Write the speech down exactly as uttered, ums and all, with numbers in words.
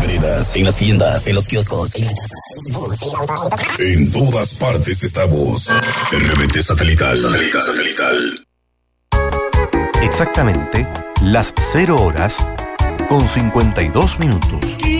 veredas, en las tiendas, en los kioscos, en, en todas partes estamos. R B T Satelical. Satelical. Satelical. Exactamente las cero horas con cincuenta y dos minutos.